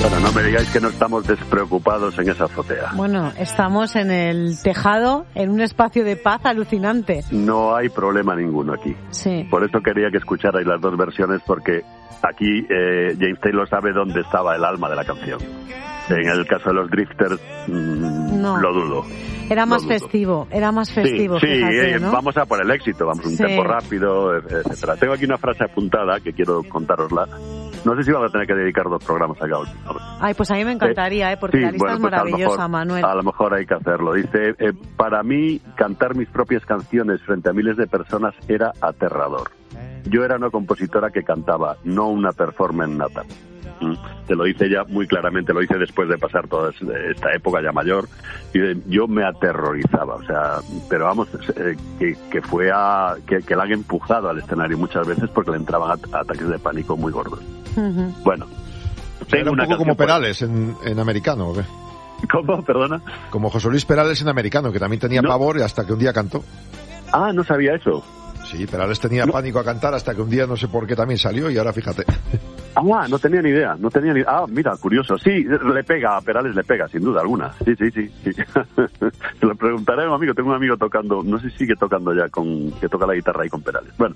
Bueno, no me digáis que no estamos despreocupados en esa azotea. Bueno, estamos en el tejado, en un espacio de paz alucinante. No hay problema ninguno aquí. Sí. Por eso quería que escucharais las dos versiones, porque aquí James Taylor sabe dónde estaba el alma de la canción. En el caso de los Drifters, no. Lo dudo. Era más festivo, Sí, fíjate, ¿no? Vamos a por el éxito, vamos a un tempo rápido, etcétera. Tengo aquí una frase apuntada que quiero contárosla. No sé si vamos a tener que dedicar 2 programas a Gaudí. Ay, pues a mí me encantaría, porque la lista es maravillosa, Manuel. A lo mejor hay que hacerlo. Dice, para mí, cantar mis propias canciones frente a miles de personas era aterrador. Yo era una compositora que cantaba, no una performance nata. Te lo dice ella muy claramente, lo dice después de pasar toda esta época ya mayor, y yo me aterrorizaba, o sea, pero vamos, que fue que la han empujado al escenario muchas veces porque le entraban ataques de pánico muy gordos. Uh-huh. Bueno, o sea, era un poco como Perales en americano, ¿o qué? ¿Cómo? Perdona. Como José Luis Perales en americano, que también tenía pavor hasta que un día cantó. Ah, no sabía eso. Sí, Perales tenía pánico a cantar hasta que un día no sé por qué también salió y ahora fíjate. Ah, no tenía ni idea. Ah, mira, curioso. Sí, le pega, a Perales le pega, sin duda alguna. Sí. Se lo preguntaré a un amigo. Tengo un amigo tocando, no sé si sigue tocando ya, que toca la guitarra ahí con Perales. Bueno,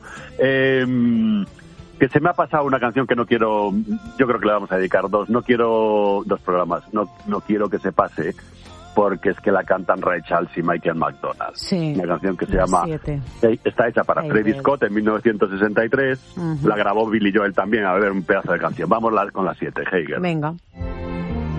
que se me ha pasado una canción que no quiero, yo creo que le vamos a dedicar 2. No quiero 2 programas, no quiero que se pase, porque es que la cantan Ray Charles y Michael McDonald. Sí. Una canción que se llama... Está hecha para Freddie Scott en 1963. Uh-huh. La grabó Billy Joel también. A ver, un pedazo de canción. Vamos con la 7, Heiger. Venga.